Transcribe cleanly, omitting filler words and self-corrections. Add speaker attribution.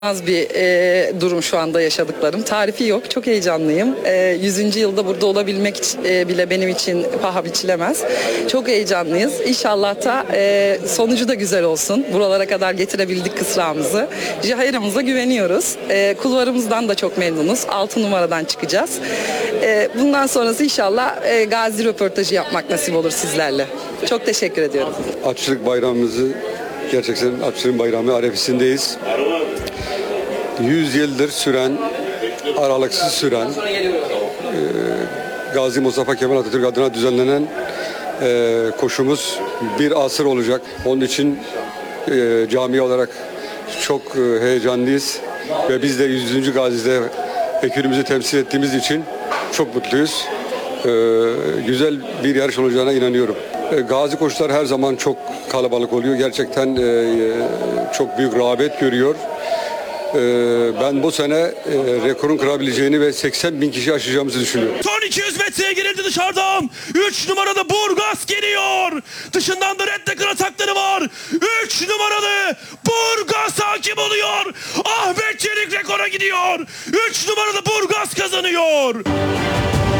Speaker 1: Az bir durum şu anda yaşadıklarım. Tarifi yok. Çok heyecanlıyım. 100. yılda burada olabilmek bile benim için paha biçilemez. Çok heyecanlıyız. İnşallah da sonucu da güzel olsun. Buralara kadar getirebildik kısrağımızı. Jahayra'mıza güveniyoruz. Kulvarımızdan da çok memnunuz. 6 numaradan çıkacağız. Bundan sonrası inşallah gazi röportajı yapmak nasip olur sizlerle. Çok teşekkür ediyorum.
Speaker 2: Açlık bayramımızı gerçekten açlığın bayramı arefesindeyiz. 100 yıldır süren, aralıksız süren Gazi Mustafa Kemal Atatürk adına düzenlenen koşumuz bir asır olacak. Onun için cami olarak çok heyecanlıyız ve biz de 100. Gazi'de ekibimizi temsil ettiğimiz için çok mutluyuz. Güzel bir yarış olacağına inanıyorum. Gazi koşular her zaman çok kalabalık oluyor. Gerçekten çok büyük rağbet görüyor. Ben bu sene rekorun kırabileceğini ve 80 bin kişi aşacağımızı düşünüyorum.
Speaker 3: Son 200 metreye girildi dışarıdan. 3 numaralı Burgaz geliyor. Dışından da Reddecker atakları var. 3 numaralı Burgaz hakim oluyor. Ahmet Çelik rekora gidiyor. 3 numaralı Burgaz kazanıyor.